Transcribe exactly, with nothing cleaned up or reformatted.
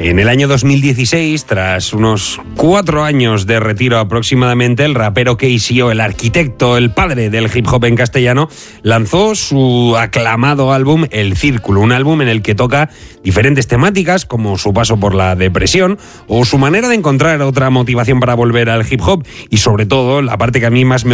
En el año dos mil dieciséis, tras unos cuatro años de retiro aproximadamente, el rapero K C O, el arquitecto, el padre del hip hop en castellano, lanzó su aclamado álbum El Círculo, un álbum en el que toca diferentes temáticas como su paso por la depresión o su manera de encontrar otra motivación para volver al hip hop y sobre todo la parte que a mí más me